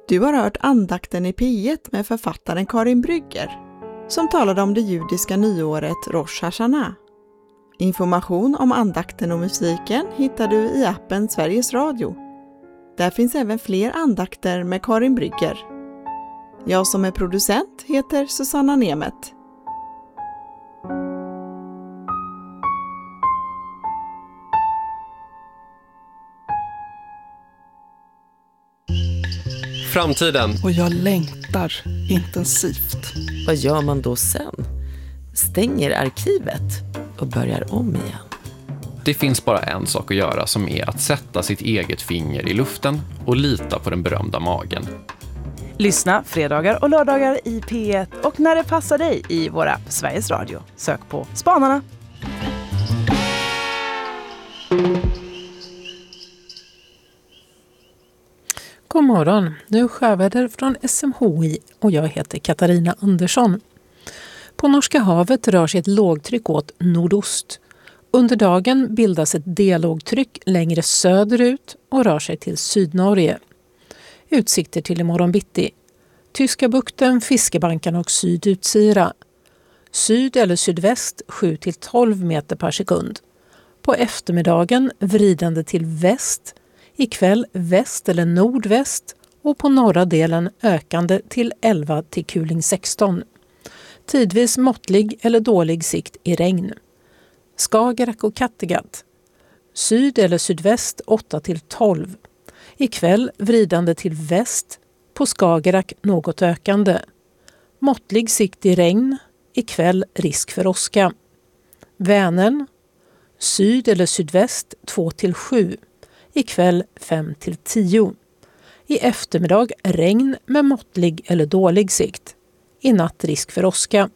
Du har hört andakten i P1 med författaren Karin Brygger som talade om det judiska nyåret Rosh Hashanah. Information om andakten och musiken hittar du i appen Sveriges Radio. Där finns även fler andakter med Karin Brygger. Jag som är producent heter Susanna Nemet. Framtiden. Och jag längtar intensivt. Vad gör man då sen? Stänger arkivet och börjar om igen. Det finns bara en sak att göra, som är att sätta sitt eget finger i luften och lita på den berömda magen. Lyssna fredagar och lördagar i P1 och när det passar dig i vår app Sveriges Radio. Sök på Spanarna. God morgon, nu är sjöväder från SMHI och jag heter Katarina Andersson. På Norska havet rör sig ett lågtryck åt nordost. Under dagen bildas ett D-lågtryck längre söderut och rör sig till Sydnorge. Utsikter till imorgon bitti. Tyska bukten, Fiskebankarna och Sydutsira. Syd eller sydväst 7-12 meter per sekund. På eftermiddagen vridande till väst. Ikväll väst eller nordväst och på norra delen ökande till 11 till kuling 16. Tidvis måttlig eller dålig sikt i regn. Skagerrak och Kattegatt. Syd eller sydväst 8 till 12. Ikväll vridande till väst, på Skagerrak något ökande. Måttlig sikt i regn, ikväll risk för åska. Vänern. Syd eller sydväst 2 till 7. Ikväll 5 till 10. I eftermiddag regn med måttlig eller dålig sikt. I natt risk för åska.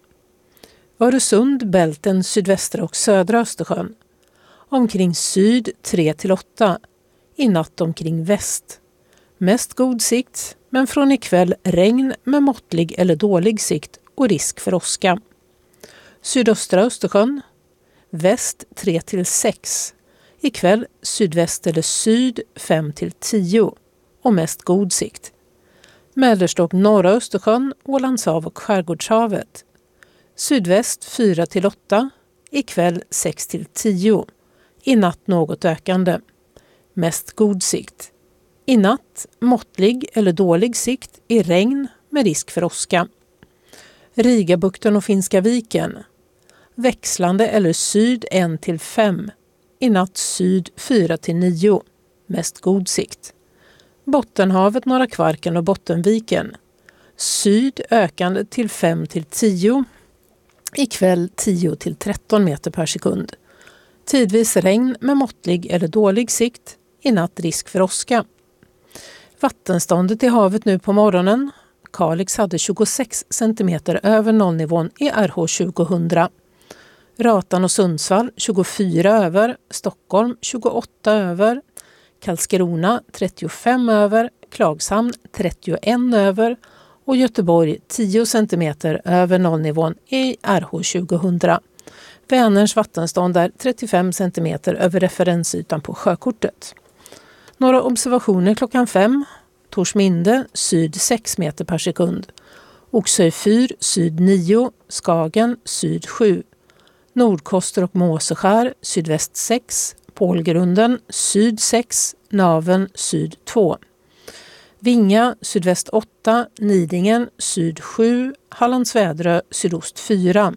Öresund, Bälten, sydvästra och södra Östersjön. Omkring syd 3 till 8. I natt omkring väst. Mest god sikt, men från ikväll regn med måttlig eller dålig sikt och risk för åska. Sydöstra Östersjön. Väst 3 till 6. Ikväll sydväst eller syd 5 till 10 och mest god sikt. Mellersta och norra Östersjön, Ålandshav och Skärgårdshavet. Sydväst 4 till 8, ikväll 6 till 10. I natt något ökande. Mest god sikt. I natt måttlig eller dålig sikt i regn med risk för åska. Rigabukten och Finska viken. Växlande eller syd 1 till 5. I natt syd 4 till 9. Mest god sikt. Bottenhavet, Norra Kvarken och Bottenviken. Syd ökande till 5 till 10. Ikväll 10 till 13 meter per sekund. Tidvis regn med måttlig eller dålig sikt. I natt risk för åska. Vattenståndet i havet nu på morgonen. Kalix hade 26 centimeter över nollnivån i RH 2000. Ratan och Sundsvall 24 över, Stockholm 28 över, Karlskrona 35 över, Klagshamn 31 över och Göteborg 10 centimeter över nollnivån i RH 2000. Vänerns vattenstånd är 35 centimeter över referensytan på sjökortet. Några observationer klockan 5. Torsminde syd 6 meter per sekund. Oxö fyr syd 9, Skagen syd 7. Nordkoster och Måseskär sydväst 6, Pålgrunden syd 6, Naven syd 2. Vinga sydväst 8, Nidingen syd 7, Hallandsvädrö sydost 4.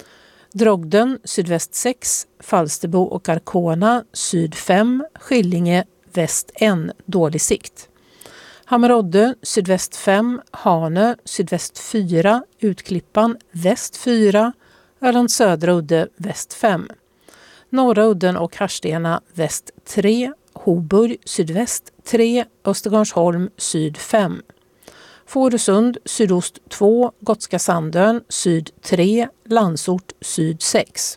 Drogden sydväst 6, Falsterbo och Arkona syd 5, Skillinge väst 1, dålig sikt. Hammerodde sydväst 5, Hanö sydväst 4, Utklippan väst 4, Öland södra udde väst 5. Norra udden och Harstena väst 3. Hoburg sydväst 3. Östergarnsholm syd 5. Fårösund sydost 2. Gotska Sandön syd 3. Landsort syd 6.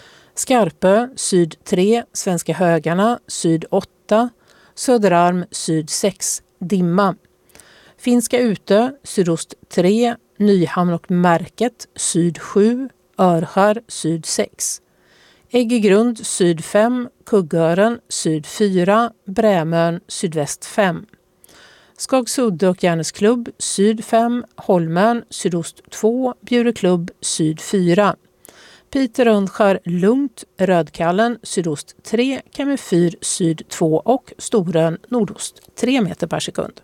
Skarpö syd 3. Svenska Högarna syd 8. Söderarm syd 6. Dimma. Finska Utö sydost 3. Nyhamn och Märket syd 7. Örskär syd 6. Äggegrund syd 5, Kuggören syd 4, Brämön sydväst 5. Skagsudde och Järnesklubb syd 5, Holmön sydost 2, Bjureklubb syd 4. Piteå Rönnskär lugnt, Rödkallen sydost 3, Kemifyr syd 2 och Storön nordost 3 meter per sekund.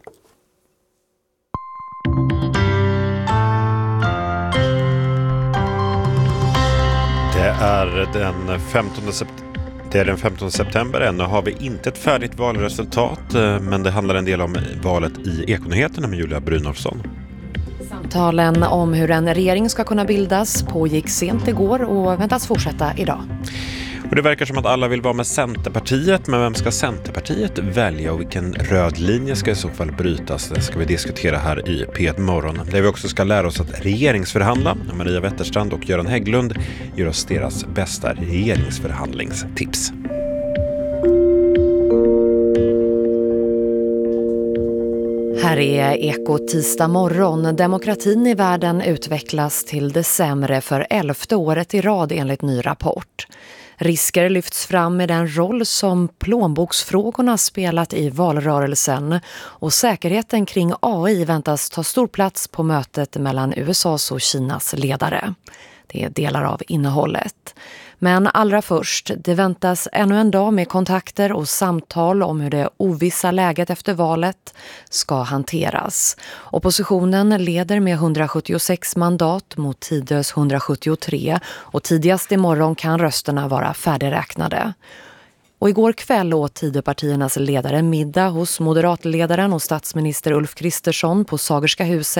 Det är den 15 september. Ännu har vi inte ett färdigt valresultat, men det handlar en del om valet i Ekonyheterna med Julia Brynolfsson. Samtalen om hur en regering ska kunna bildas pågick sent igår och väntas fortsätta idag. Och det verkar som att alla vill vara med Centerpartiet, men vem ska Centerpartiet välja och vilken röd linje ska i så fall brytas? Det ska vi diskutera här i P1 Morgon. Där vi också ska lära oss att regeringsförhandla. Maria Wetterstrand och Göran Hägglund ger oss deras bästa regeringsförhandlingstips. Här är Eko tisdag morgon. Demokratin i världen utvecklas till det sämre för 11:e året i rad enligt ny rapport. Risker lyfts fram med den roll som plånboksfrågorna spelat i valrörelsen och säkerheten kring AI väntas ta stor plats på mötet mellan USAs och Kinas ledare. Det är delar av innehållet. Men allra först, det väntas ännu en dag med kontakter och samtal om hur det ovissa läget efter valet ska hanteras. Oppositionen leder med 176 mandat mot Tidös 173 och tidigast imorgon kan rösterna vara färdigräknade. Och igår kväll åt Tidöpartiernas ledare middag hos moderatledaren och statsminister Ulf Kristersson på Sagerska huset.